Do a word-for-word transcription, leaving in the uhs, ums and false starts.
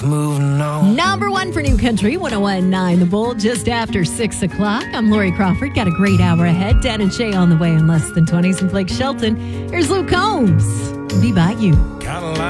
Moving on. Number one for New Country, one oh one point nine The Bull, just after six o'clock. I'm Lori Crawford. Got a great hour ahead. Dan and Shay on the way in less than twenties. And Blake Shelton. Here's Luke Combs. Be By You. Kinda like